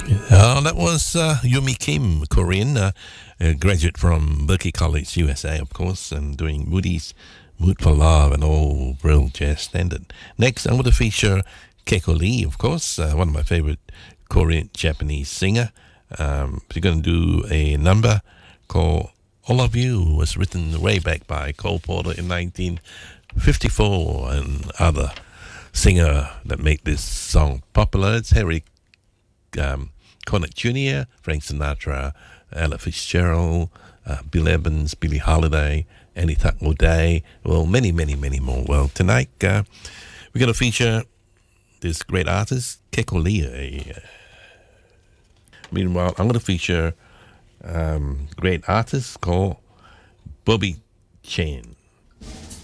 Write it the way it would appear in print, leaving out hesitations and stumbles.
That was Yumi Kim, Korean, a graduate from Berklee College, USA, of course, and doing Moody's Mood for Love, an old real jazz standard. Next, I'm going to feature Keiko Lee, of course, one of my favorite Korean Japanese singer. She's going to do a number called All of You, was written way back by Cole Porter in 1954, and other singer that made this song popular. It's Harry Connick Jr., Frank Sinatra, Ella Fitzgerald, Bill Evans, Billie Holiday, Annie Tuck-O'Day, well, many, many, many more. Well, tonight we're going to feature this great artist, Keiko Lee. Meanwhile, I'm going to feature a great artist called Bobby Chan.